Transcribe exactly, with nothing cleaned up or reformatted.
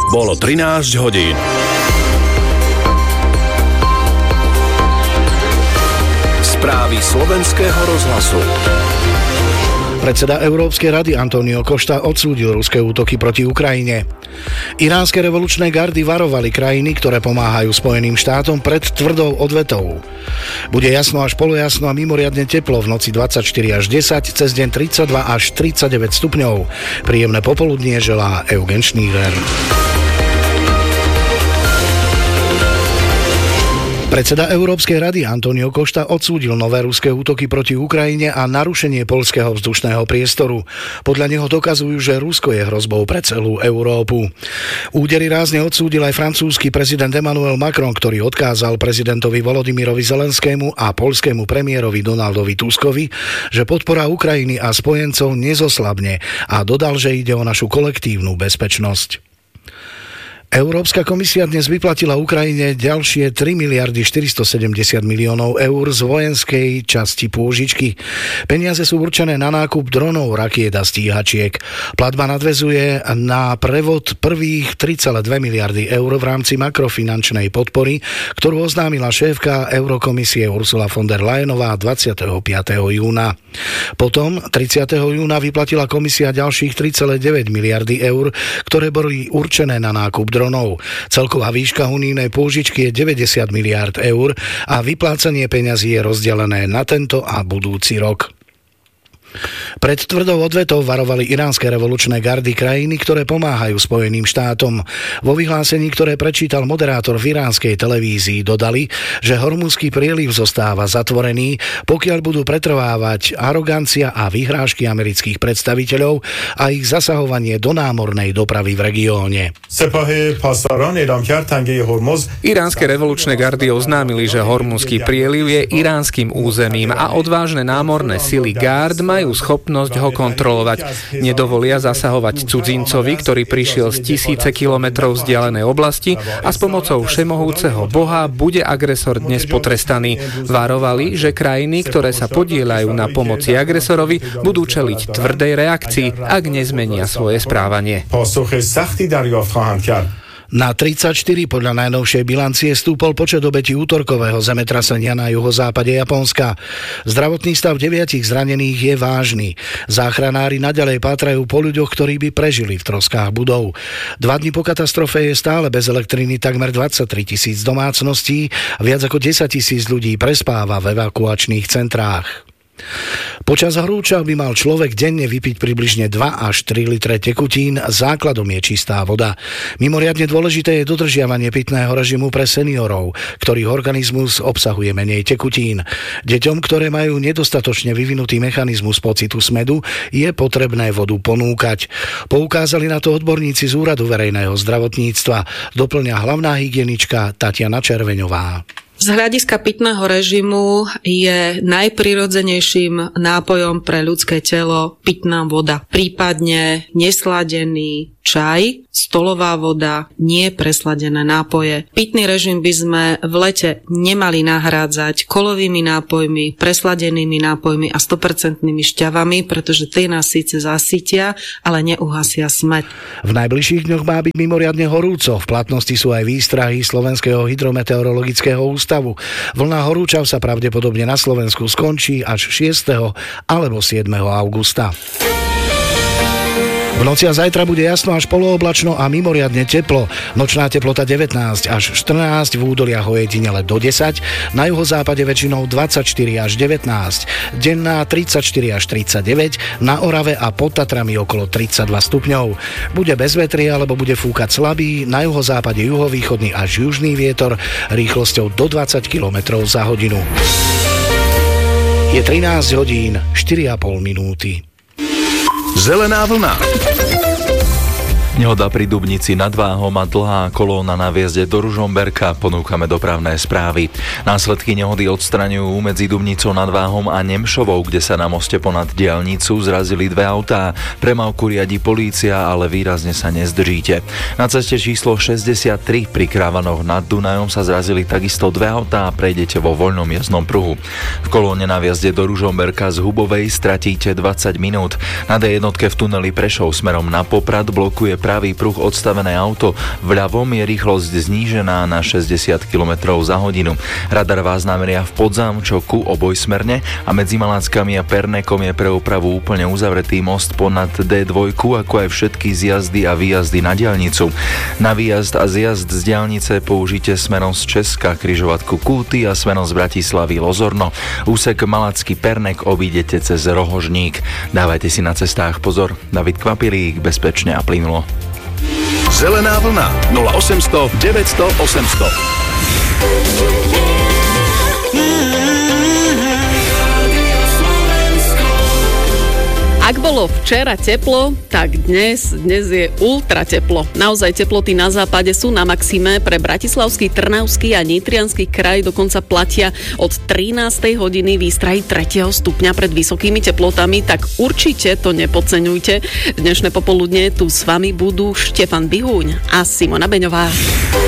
Bolo trinásť hodín. Správy slovenského rozhlasu. Predseda Európskej rady Antonio Costa odsúdil ruské útoky proti Ukrajine. Iránske revolučné gardy varovali krajiny, ktoré pomáhajú Spojeným štátom, pred tvrdou odvetou. Bude jasno až polojasno a mimoriadne teplo, v noci dvadsaťštyri až desať, cez deň tridsaťdva až tridsaťdeväť stupňov. Príjemné popoludnie želá Eugen Schneider. Predseda Európskej rady Antonio Costa odsúdil nové ruské útoky proti Ukrajine a narušenie poľského vzdušného priestoru. Podľa neho dokazujú, že Rusko je hrozbou pre celú Európu. Údery rázne odsúdil aj francúzsky prezident Emmanuel Macron, ktorý odkázal prezidentovi Volodymyrovi Zelenskému a poľskému premiérovi Donaldovi Tuskovi, že podpora Ukrajiny a spojencov nezoslabne, a dodal, že ide o našu kolektívnu bezpečnosť. Európska komisia dnes vyplatila Ukrajine ďalšie tri miliardy štyristosedemdesiat miliónov eur z vojenskej časti pôžičky. Peniaze sú určené na nákup dronov, rakiet a stíhačiek. Platba nadväzuje na prevod prvých tri celé dve miliardy eur v rámci makrofinančnej podpory, ktorú oznámila šéfka Eurokomisie Ursula von der Leyenová dvadsiateho piateho júna. Potom tridsiateho júna vyplatila komisia ďalších tri celé deväť miliardy eur, ktoré boli určené na nákup dronov. dronov. Celková výška unijnej pôžičky je deväťdesiat miliárd eur a vyplácanie peňazí je rozdelené na tento a budúci rok. Pred tvrdou odvetou varovali iránske revolučné gardy krajiny, ktoré pomáhajú Spojeným štátom. Vo vyhlásení, ktoré prečítal moderátor v iránskej televízii, dodali, že Hormuzský prieliv zostáva zatvorený, pokiaľ budú pretrvávať arogancia a vyhrážky amerických predstaviteľov a ich zasahovanie do námornej dopravy v regióne. Iránske revolučné gardy oznámili, že Hormuzský prieliv je iránskym územím a odvážne námorné sily gard majú schopnosť ho kontrolovať. Nedovolia zasahovať cudzincovi, ktorý prišiel z tisíce kilometrov vzdialenej oblasti a s pomocou všemohúceho Boha bude agresor dnes potrestaný. Varovali, že krajiny, ktoré sa podieľajú na pomoci agresorovi, budú čeliť tvrdej reakcii, ak nezmenia svoje správanie. Na tridsaťštyri podľa najnovšej bilancie stúpol počet obetí útorkového zemetrasenia na juhozápade Japonska. Zdravotný stav deviatich zranených je vážny. Záchranári naďalej pátrajú po ľuďoch, ktorí by prežili v troskách budov. Dva dni po katastrofe je stále bez elektriny takmer dvadsaťtri tisíc domácností a viac ako desať tisíc ľudí prespáva v evakuačných centrách. Počas horúča by mal človek denne vypiť približne dva až tri litre tekutín, základom je čistá voda. Mimoriadne dôležité je dodržiavanie pitného režimu pre seniorov, ktorých organizmus obsahuje menej tekutín. Deťom, ktoré majú nedostatočne vyvinutý mechanizmus pocitu smädu, je potrebné vodu ponúkať. Poukázali na to odborníci z Úradu verejného zdravotníctva, doplňa hlavná hygienička Tatiana Červeňová. Z hľadiska pitného režimu je najprirodzenejším nápojom pre ľudské telo pitná voda, prípadne nesladený čaj, stolová voda, nie presladené nápoje. Pitný režim by sme v lete nemali nahrádzať kolovými nápojmi, presladenými nápojmi a sto percent šťavami, pretože tie nás síce zasytia, ale neuhasia smäd. V najbližších dňoch má byť mimoriadne horúco. V platnosti sú aj výstrahy Slovenského hydrometeorologického ústavu. Vlna horúčav sa pravdepodobne na Slovensku skončí až šiesteho alebo siedmeho augusta. V noci a zajtra bude jasno až polooblačno a mimoriadne teplo. Nočná teplota devätnásť až štrnásť, v údoliach ojedinele do desať, na juhozápade väčšinou dvadsaťštyri až devätnásť, denná tridsaťštyri až tridsaťdeväť, na Orave a pod Tatrami okolo tridsaťdva stupňov. Bude bez vetrie alebo bude fúkať slabý, na juhozápade juhovýchodný až južný vietor rýchlosťou do dvadsať kilometrov za hodinu. Je trinásť hodín, štyri a pol minúty. Zelená vlna. Nehoda pri Dubnici nad Váhom a dlhá kolóna na vjezde do Ružomberka. Ponúkame dopravné správy. Následky nehody odstraňujú medzi Dubnicou nad Váhom a Nemšovou, kde sa na moste ponad diaľnicu zrazili dve autá. Premávku riadi polícia, ale výrazne sa nezdržíte. Na ceste číslo šesťdesiattri pri Krávanoch nad Dunajom sa zrazili takisto dve autá a prejdete vo voľnom jazdnom pruhu. V kolóne na vjazde do Ružomberka z Hubovej stratíte dvadsať minút. Na dé jednotke v tuneli Prešov smerom na Poprad blokuje pravý pruh odstavené auto. V ľavom je rýchlosť znížená na šesťdesiat kilometrov za hodinu. Radar vás nameria v Podzámčoku obojsmerne a medzi Maláckami a Pernekom je pre opravu úplne uzavretý most ponad dé dva, ako aj všetky zjazdy a výjazdy na diaľnicu. Na výjazd a zjazd z diaľnice použite smerom z Česka križovatku Kúty a smerom z Bratislavy Lozorno. Úsek Malacký Pernek obídete cez Rohožník. Dávajte si na cestách pozor. David Kvapilík, bezpečne a plynulo. Zelená vlna nula osemsto deväťsto osemsto. Ak bolo včera teplo, tak dnes, dnes je ultra teplo. Naozaj teploty na západe sú na maxime. Pre Bratislavský, Trnavský a Nitriansky kraj dokonca platia od trinástej hodiny výstrahy tretieho stupňa pred vysokými teplotami, tak určite to nepodceňujte. Dnešné popoludne tu s vami budú Štefan Bihuň a Simona Beňová.